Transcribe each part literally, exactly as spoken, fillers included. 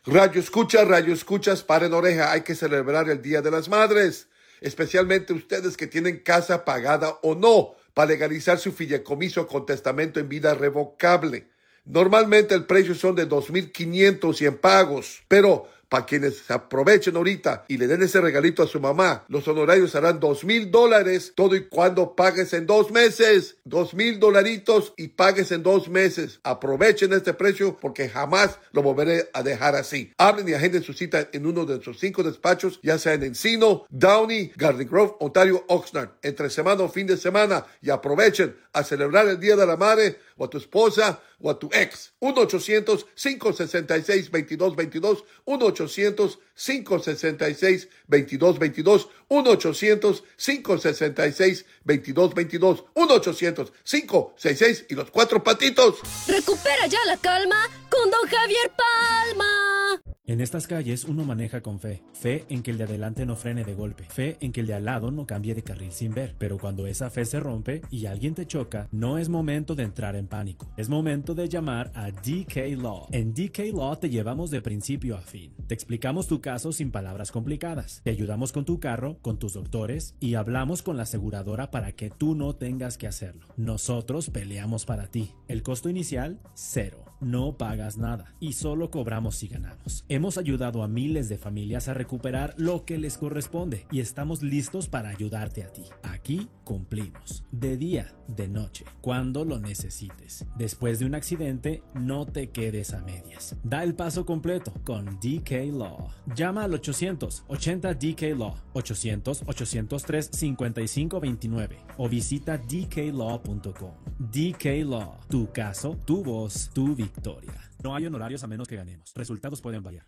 Radio escucha, radio escuchas, paren oreja, hay que celebrar el Día de las Madres, especialmente ustedes que tienen casa pagada o no, para legalizar su fideicomiso con testamento en vida revocable. Normalmente el precio son de dos mil quinientos y en pagos, pero para quienes se aprovechen ahorita y le den ese regalito a su mamá, los honorarios serán dos mil dólares todo y cuando pagues en dos meses. Dos mil dolaritos y pagues en dos meses. Aprovechen este precio porque jamás lo volveré a dejar así. Hablen y agenden su cita en uno de nuestros cinco despachos, ya sea en Encino, Downey, Garden Grove, Ontario, Oxnard, entre semana o fin de semana, y aprovechen a celebrar el Día de la Madre o a tu esposa o a tu ex. uno ochocientos, cinco sesenta y seis, veintidós veintidós, uno ochocientos, cinco sesenta y seis, veintidós veintidós, uno ochocientos, cinco sesenta y seis, veintidós veintidós, uno ochocientos, cinco sesenta y seis y los cuatro patitos. Recupera ya la calma con Don Javier Palma. En estas calles uno maneja con fe, fe en que el de adelante no frene de golpe, fe en que el de al lado no cambie de carril sin ver, pero cuando esa fe se rompe y alguien te choca, no es momento de entrar en pánico, es momento de llamar a D K Law. En D K Law te llevamos de principio a fin, te explicamos tu caso sin palabras complicadas, te ayudamos con tu carro, con tus doctores y hablamos con la aseguradora para que tú no tengas que hacerlo. Nosotros peleamos para ti, el costo inicial, cero, no pagas nada y solo cobramos si ganamos. Hemos ayudado a miles de familias a recuperar lo que les corresponde y estamos listos para ayudarte a ti. Aquí cumplimos, de día, de noche, cuando lo necesites. Después de un accidente, no te quedes a medias. Da el paso completo con D K Law. Llama al ochocientos, ochenta D K Law, ochocientos, ochocientos tres, cincuenta y cinco veintinueve o visita d k law punto com. D K Law, tu caso, tu voz, tu victoria. No hay honorarios a menos que ganemos. Resultados pueden variar.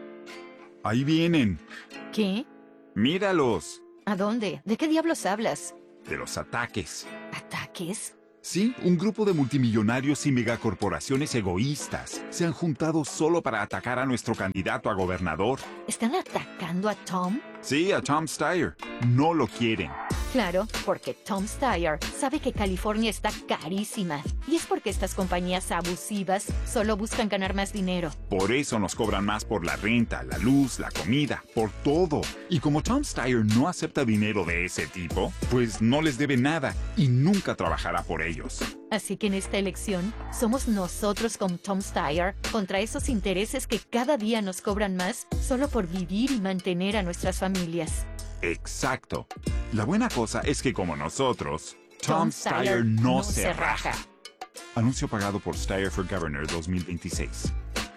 Ahí vienen. ¿Qué? Míralos. ¿A dónde? ¿De qué diablos hablas? De los ataques. ¿Ataques? Sí, un grupo de multimillonarios y megacorporaciones egoístas se han juntado solo para atacar a nuestro candidato a gobernador. ¿Están atacando a Tom? Sí, a Tom Steyer. No lo quieren. Claro, porque Tom Steyer sabe que California está carísima. Y es porque estas compañías abusivas solo buscan ganar más dinero. Por eso nos cobran más por la renta, la luz, la comida, por todo. Y como Tom Steyer no acepta dinero de ese tipo, pues no les debe nada y nunca trabajará por ellos. Así que en esta elección, somos nosotros con Tom Steyer contra esos intereses que cada día nos cobran más solo por vivir y mantener a nuestras familias. Exacto. La buena cosa es que como nosotros, Tom, Tom Steyer Steyer no, no se, se raja. raja. Anuncio pagado por Steyer for Governor dos mil veintiséis.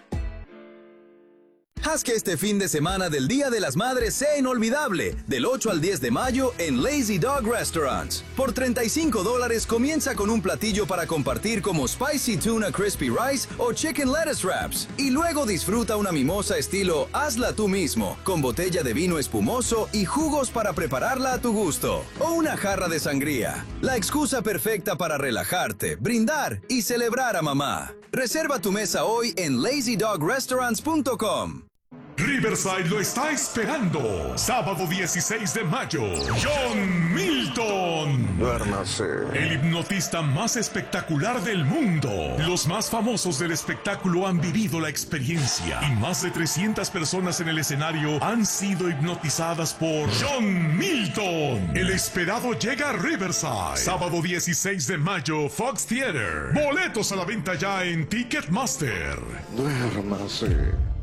Haz que este fin de semana del Día de las Madres sea inolvidable, del ocho al diez de mayo en Lazy Dog Restaurants. Por treinta y cinco dólares comienza con un platillo para compartir como Spicy Tuna Crispy Rice o Chicken Lettuce Wraps. Y luego disfruta una mimosa estilo hazla tú mismo, con botella de vino espumoso y jugos para prepararla a tu gusto. O una jarra de sangría. La excusa perfecta para relajarte, brindar y celebrar a mamá. Reserva tu mesa hoy en lazy dog restaurants punto com. Riverside lo está esperando. Sábado dieciséis de mayo. John Milton. Duérmase. El hipnotista más espectacular del mundo. Los más famosos del espectáculo han vivido la experiencia. Y más de trescientas personas en el escenario han sido hipnotizadas por John Milton. El esperado llega a Riverside. Sábado dieciséis de mayo, Fox Theater. Boletos a la venta ya en Ticketmaster. Duérmase.